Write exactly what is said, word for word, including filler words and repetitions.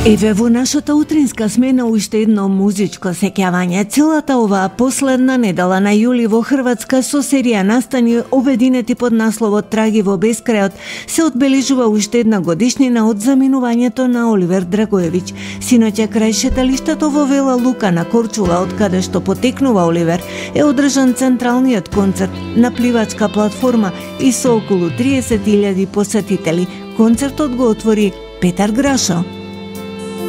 Еве во нашата утринска смена уште едно музичко сеќавање. Целата оваа последна недела на јули во Хрватска со серија настани обединети под насловот Траги во бескрајот се одбележува уште една годишнина од заминувањето на Оливер Драгоевиќ. Синоќа крај шеталиштето во Вела Лука на Корчула, од каде што потекнува Оливер, е одржан централниот концерт на пливачка платформа и со околу триесет илјади посетители. Концертот го отвори Петар Грашо.